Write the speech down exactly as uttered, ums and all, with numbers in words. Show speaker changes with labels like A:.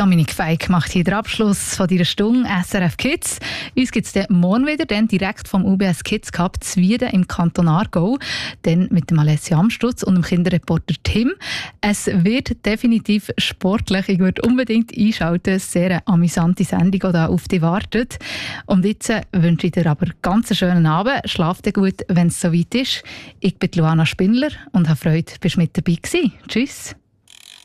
A: Dominik Feig macht hier den Abschluss von dieser Stunde S R F Kids. Uns gibt es morgen wieder, dann direkt vom U B S Kids Cup Zwieden im Kanton Aargau. Dann mit dem Alessia Amstutz und dem Kinderreporter Tim. Es wird definitiv sportlich. Ich würde unbedingt einschalten. Sehr eine amüsante Sendung, die da auf dich wartet. Und jetzt wünsche ich dir aber ganz einen schönen Abend. Schlaf dir gut, wenn es soweit ist. Ich bin Luana Spindler und habe Freude, bist mit dabei gewesen. Tschüss.